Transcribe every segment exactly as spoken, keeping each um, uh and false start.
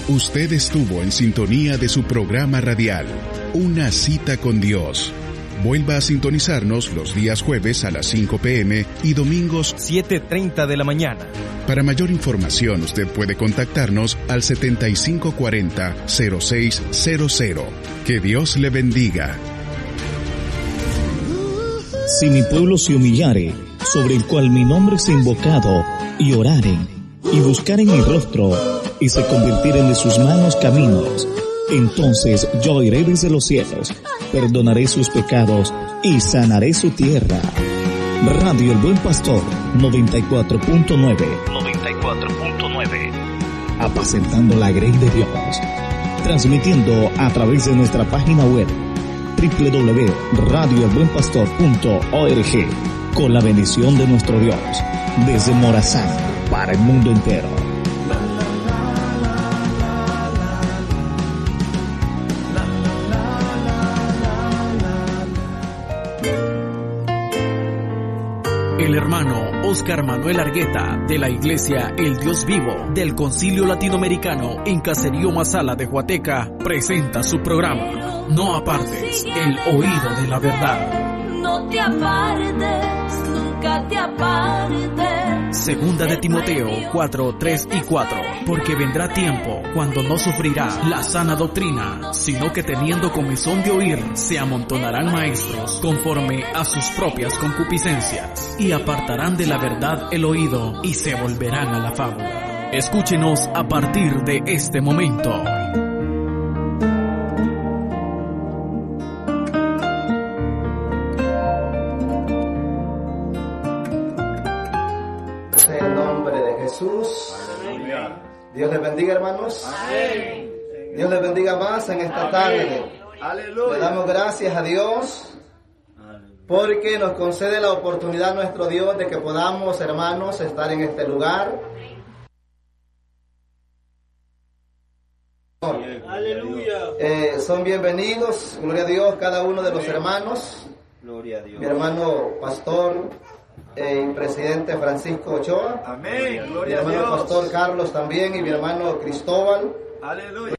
Usted estuvo en sintonía de su programa radial, Una Cita con Dios. Vuelva a sintonizarnos los días jueves a las cinco pe eme y domingos siete treinta de la mañana. Para mayor información usted puede contactarnos al setenta y cinco cuarenta cero seis cero cero. Que Dios le bendiga. Si mi pueblo se humillare, sobre el cual mi nombre es invocado, y oraren, y buscaren mi rostro, y se convirtieren de sus malos caminos, entonces yo iré desde los cielos, perdonaré sus pecados, y sanaré su tierra. Radio El Buen Pastor, noventa y cuatro punto nueve. noventa y cuatro punto nueve. Apacentando la grey de Dios. Transmitiendo a través de nuestra página web, doble u doble u doble u punto radio el buen pastor punto org, con la bendición de nuestro Dios, desde Morazán para el mundo entero. El hermano Oscar Manuel Argueta, de la Iglesia El Dios Vivo del Concilio Latinoamericano en Caserío Mazala de Huateca, presenta su programa No apartes el oído de la verdad. No te apartes, nunca te apartes. Segunda de Timoteo cuatro, tres y cuatro. Porque vendrá tiempo cuando no sufrirá la sana doctrina, sino que teniendo comezón de oír, se amontonarán maestros conforme a sus propias concupiscencias, y apartarán de la verdad el oído, y se volverán a la fábula. Escúchenos a partir de este momento. En el nombre de Jesús. Dios les bendiga, hermanos. Amén. Dios les bendiga más en esta tarde. Aleluya. Le damos gracias a Dios porque nos concede la oportunidad nuestro Dios de que podamos, hermanos, estar en este lugar. Aleluya. Eh, son bienvenidos, gloria a Dios, cada uno de los hermanos. Gloria a Dios. Mi hermano pastor y eh, presidente Francisco Ochoa. Amén. Gloria mi hermano a Dios. Pastor Carlos también y mi hermano Cristóbal. Aleluya.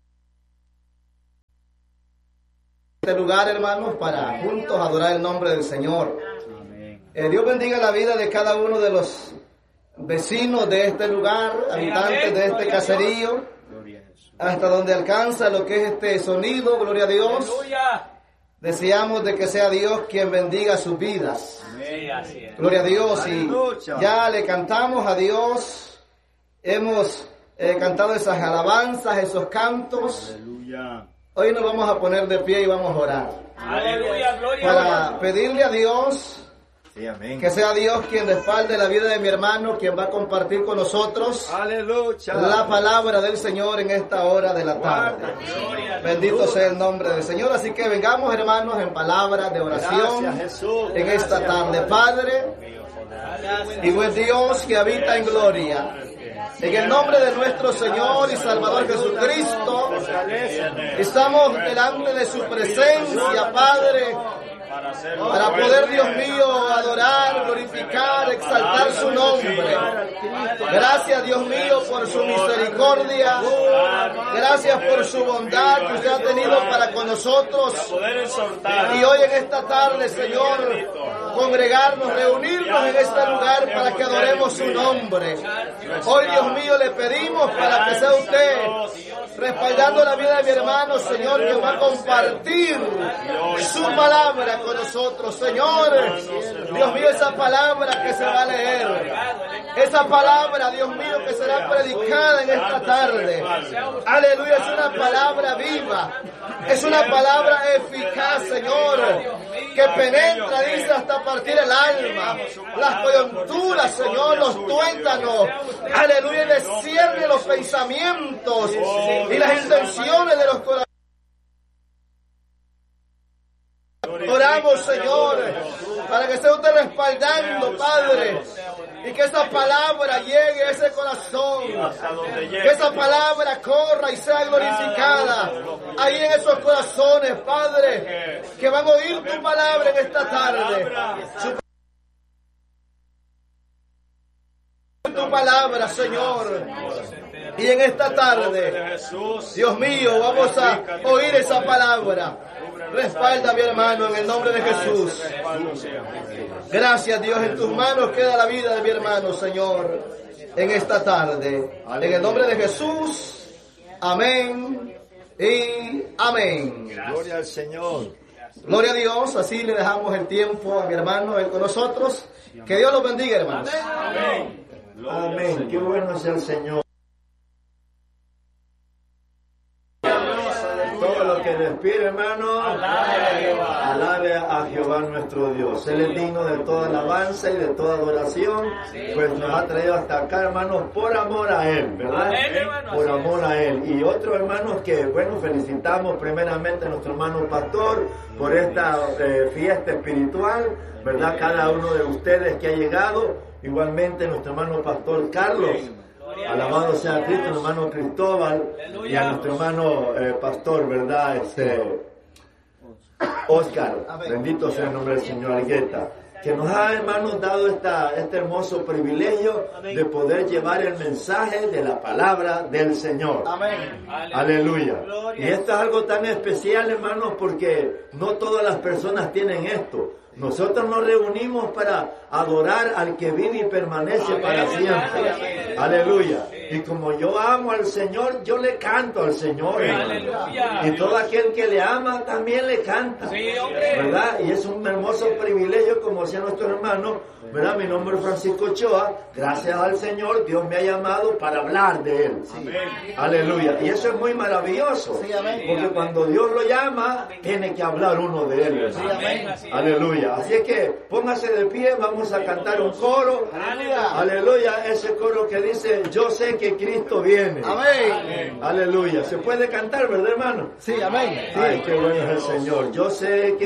Este lugar, hermanos, para juntos adorar el nombre del Señor. Amén. Eh, Dios bendiga la vida de cada uno de los vecinos de este lugar, habitantes de este caserío, hasta donde alcanza lo que es este sonido, gloria a Dios. Aleluya. Deseamos de que sea Dios quien bendiga sus vidas. Amén. Gloria a Dios. Y ya le cantamos a Dios. Hemos eh, cantado esas alabanzas, esos cantos. Aleluya. Hoy nos vamos a poner de pie y vamos a orar. Aleluya, gloria. Para pedirle a Dios, sí, amén, que sea Dios quien respalde la vida de mi hermano, quien va a compartir con nosotros, aleluya, la palabra del Señor en esta hora de la tarde. Gloria, bendito sea el nombre del Señor. Así que vengamos, hermanos, en palabras de oración. Gracias, Jesús. En esta tarde, Padre y buen Dios que habita en gloria, en el nombre de nuestro Señor y Salvador Jesucristo, estamos delante de su presencia, Padre, para poder, Dios mío, adorar, glorificar, exaltar su nombre. Gracias, Dios mío, por su misericordia. Gracias por su bondad que usted ha tenido para con nosotros. Y hoy en esta tarde, Señor, congregarnos, reunirnos en este lugar para que adoremos su nombre. Hoy, Dios mío, le pedimos para que sea usted respaldando la vida de mi hermano, Señor, que va a compartir su palabra con nosotros, Señor. Dios mío, esa palabra que se va a leer, esa palabra, Dios mío, que será predicada en esta tarde. Aleluya, es una palabra viva, es una palabra eficaz, Señor, que penetra, dice, hasta partir el alma, las coyunturas, Señor, los tuétanos, aleluya, y desciende los pensamientos y las intenciones de los corazones. Oramos, Señor, para que esté usted respaldando, Padre, y que esa palabra llegue a ese corazón, que esa palabra corra y sea glorificada ahí en esos corazones, Padre, que van a oír tu palabra en esta tarde. Tu palabra, Señor. Y en esta tarde, Dios mío, vamos a oír esa palabra. Respalda a mi hermano en el nombre de Jesús. Gracias, Dios, en tus manos queda la vida de mi hermano, Señor, en esta tarde. En el nombre de Jesús, amén y amén. Gloria al Señor. Gloria a Dios, así le dejamos el tiempo a mi hermano él con nosotros. Que Dios los bendiga, hermanos. Amén. Amén. Qué bueno es el Señor. Todo lo que respire, hermano, alabe a Jehová nuestro Dios. Él es digno de toda alabanza y de toda adoración, pues nos ha traído hasta acá, hermanos, por amor a Él, ¿verdad? Por amor a Él. Y otros hermanos que, bueno, felicitamos primeramente a nuestro hermano pastor por esta eh, fiesta espiritual, ¿verdad? Cada uno de ustedes que ha llegado, igualmente nuestro hermano pastor Carlos. Alabado sea Cristo, hermano Cristóbal, y a nuestro hermano eh, pastor, ¿verdad? Este, Oscar, bendito sea el nombre del Señor Argueta, que nos ha, hermanos, dado esta, este hermoso privilegio de poder llevar el mensaje de la palabra del Señor. Amén. Aleluya. Y esto es algo tan especial, hermanos, porque no todas las personas tienen esto. Nosotros nos reunimos para adorar al que vive y permanece para siempre. Aleluya. Y como yo amo al Señor, yo le canto al Señor. Aleluya. Y todo aquel que le ama también le canta. ¿Verdad? Y es un hermoso privilegio, como decía nuestro hermano, ¿verdad? Mi nombre es Francisco Ochoa. Gracias al Señor, Dios me ha llamado para hablar de Él. Sí. Aleluya. Y eso es muy maravilloso. Sí, porque cuando Dios lo llama, tiene que hablar uno de Él. Sí, aleluya. Así es que póngase de pie, vamos a cantar un coro. Aleluya. Aleluya. Ese coro que dice, yo sé que Cristo viene. Amén. Aleluya. Se puede cantar, ¿verdad, hermano? Sí, amén. Ay, qué bueno es el Señor. Yo sé que